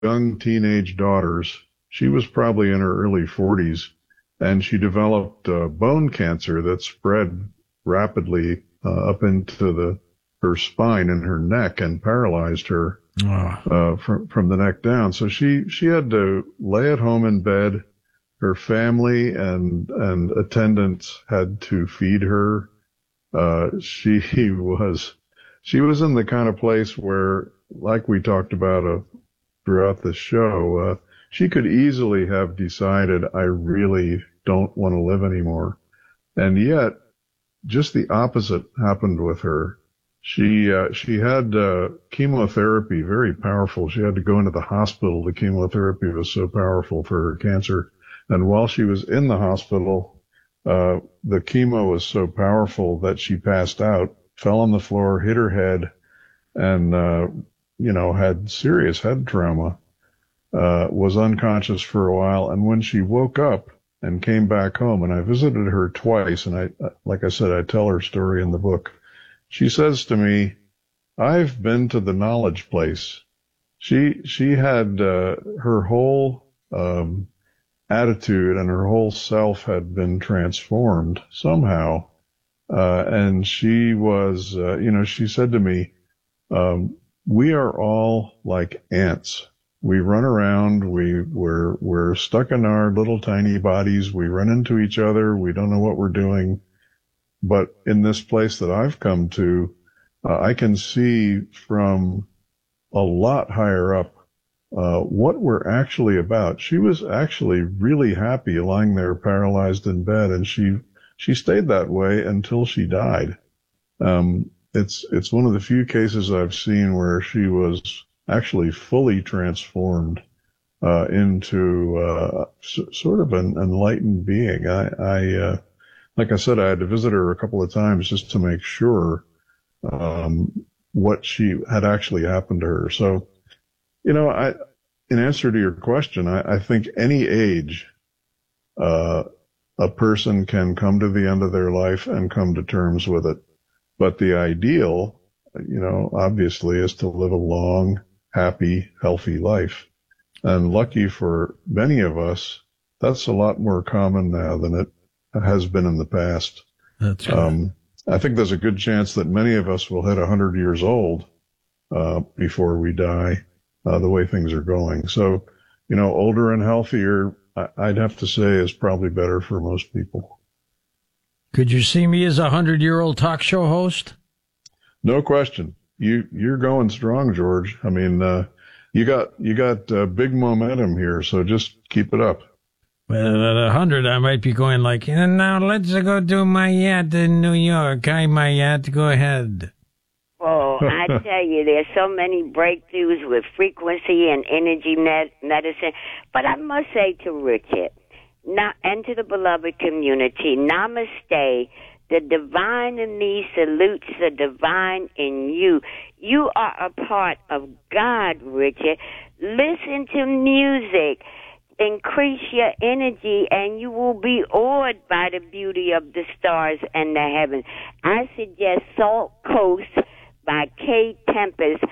young teenage daughters. She was probably in her early 40s, and she developed bone cancer that spread rapidly up into her spine and her neck and paralyzed her from the neck down. So she had to lay at home in bed. Her family and attendants had to feed her. She was in the kind of place where, like we talked about throughout the show, she could easily have decided, I really don't want to live anymore. And yet, just the opposite happened with her. She had chemotherapy, very powerful. She had to go into the hospital. The chemotherapy was so powerful for her cancer. And while she was in the hospital, the chemo was so powerful that she passed out, fell on the floor, hit her head, and, had serious head trauma, was unconscious for a while. And when she woke up and came back home, and I visited her twice, and like I said, I tell her story in the book. She says to me, I've been to the knowledge place. She had, her whole, attitude and her whole self had been transformed somehow. And she was, she said to me, we are all like ants. We run around. We're stuck in our little tiny bodies. We run into each other. We don't know what we're doing. But in this place that I've come to, I can see from a lot higher up what we're actually about. She was actually really happy lying there paralyzed in bed, and she stayed that way until she died. It's one of the few cases I've seen where she was actually fully transformed into sort of an enlightened being. Like I said, I had to visit her a couple of times just to make sure what she had actually happened to her. So, in answer to your question, I think any age, a person can come to the end of their life and come to terms with it. But the ideal, obviously, is to live a long, happy, healthy life. And lucky for many of us, that's a lot more common now than it has been in the past. That's right. I think there's a good chance that many of us will hit 100 years old before we die, the way things are going. So, older and healthier, I'd have to say, is probably better for most people. Could you see me as a 100-year-old talk show host? No question. You're going strong, George. I mean, you got big momentum here, so just keep it up. Well, at 100, I might be going like, and now let's go do my yacht in New York. Hi, my yacht. Go ahead. Oh, I tell you, there's so many breakthroughs with frequency and energy medicine. But I must say to Richard, and to the beloved community, namaste. The divine in me salutes the divine in you. You are a part of God, Richard. Listen to music. Increase your energy, and you will be awed by the beauty of the stars and the heavens. I suggest Salt Coast by Kay Tempest,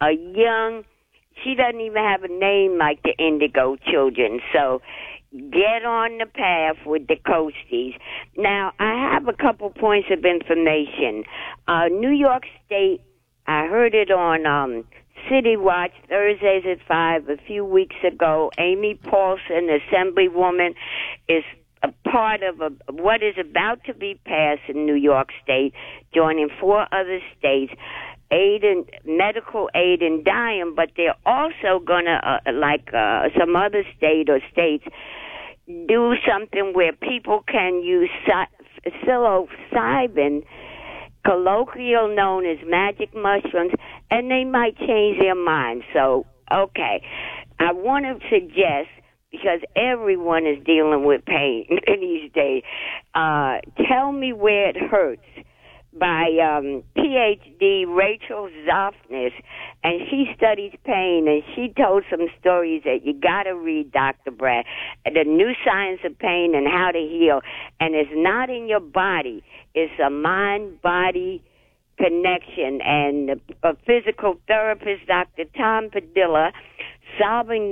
she doesn't even have a name like the Indigo Children, so get on the path with the Coasties. Now, I have a couple points of information. New York State, I heard it on City Watch, Thursdays at 5 a few weeks ago. Amy Paulson, Assemblywoman, is a part of what is about to be passed in New York State, joining 4 other states, medical aid in dying, but they're also going to, some other state or states, do something where people can use psilocybin, colloquial known as magic mushrooms, and they might change their mind. So, okay, I want to suggest, because everyone is dealing with pain these days, Tell Me Where It Hurts by PhD Rachel Zoffness, and she studies pain, and she told some stories that you got to read, Dr. Brad, The New Science of Pain and How to Heal. And it's not in your body. It's a mind-body connection. And a physical therapist, Dr. Tom Padilla, solving